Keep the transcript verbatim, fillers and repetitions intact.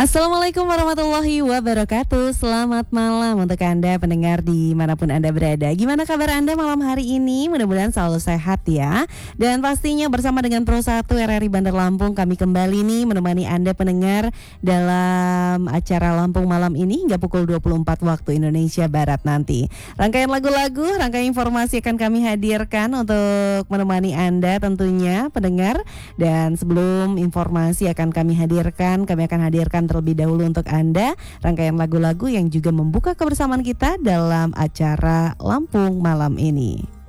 Assalamualaikum warahmatullahi wabarakatuh. Selamat malam untuk Anda pendengar dimanapun Anda berada. Gimana kabar Anda malam hari ini? Mudah-mudahan selalu sehat ya. Dan pastinya bersama dengan Pro satu R R I Bandar Lampung, kami kembali nih menemani Anda pendengar dalam acara Lampung Malam ini hingga pukul dua puluh empat waktu Indonesia Barat nanti. Rangkaian lagu-lagu, rangkaian informasi akan kami hadirkan untuk menemani Anda tentunya pendengar. Dan sebelum informasi akan kami hadirkan, kami akan hadirkan terlebih dahulu untuk Anda rangkaian lagu-lagu yang juga membuka kebersamaan kita dalam acara Lampung Malam ini.